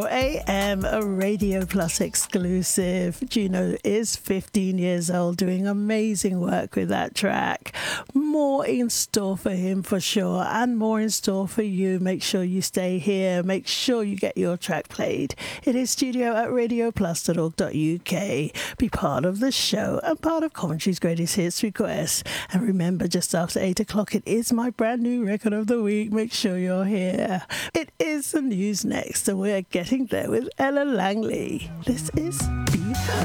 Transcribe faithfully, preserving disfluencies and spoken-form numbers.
A M, a Radio Plus exclusive. Juno is fifteen years old, doing amazing work with that track. More in store for him for sure, and more in store for you. Make sure you stay here. Make sure you get your track played. It is studio at radio plus dot org dot U K. Be part of the show and part of Coventry's Greatest Hits requests. And remember, just after eight o'clock, it is my brand new record of the week. Make sure you're here. It is the news next, and we're getting there with Ella Langley. This is Be